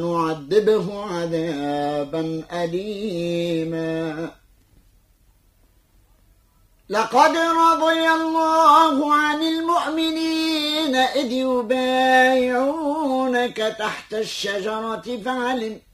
نعذبه عذابا أليما. لقد رضي الله عن المؤمنين إذ يبايعونك تحت الشجرة فعلم